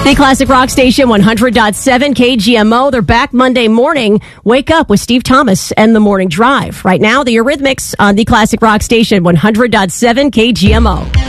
The Classic Rock Station 100.7 KGMO. They're back Monday morning. Wake up with Steve Thomas and the Morning Drive. Right now, the Eurythmics on the Classic Rock Station 100.7 KGMO.